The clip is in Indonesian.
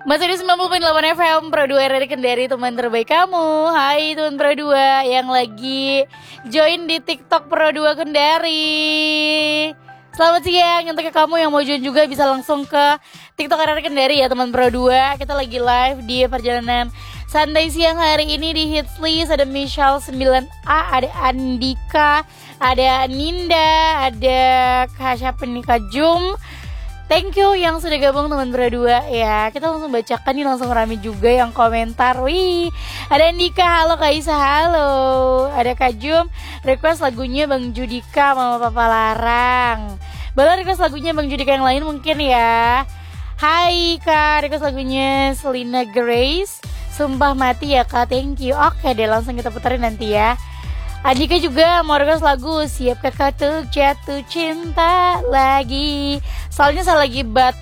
Masih di 90.8 FM Pro 2 dari Kendari, teman terbaik kamu. Hai teman Pro 2 yang lagi join di TikTok Pro 2 Kendari. Selamat siang untuk kamu yang mau join juga bisa langsung ke TikTok RR Kendari ya teman Pro 2. Kita lagi live di perjalanan santai siang hari ini di Hits List. Ada Michelle 9A, ada Andika, ada Ninda, ada Kasha Penika Jum. Thank you yang sudah gabung teman berdua ya. Kita langsung bacakan nih, langsung rame juga yang komentar. Wih, ada Andika, halo Kak Isa, halo. Ada Kak Jum, request lagunya Bang Judika, Mama Papa Larang. Boleh request lagunya Bang Judika yang lain mungkin ya. Hai Kak, request lagunya Selena Grace, Sumpah Mati ya Kak, thank you. Oke deh, langsung kita puterin nanti ya. Andika juga mau request lagu Siap Kakak Tuh Jatuh Cinta Lagi. Soalnya saya lagi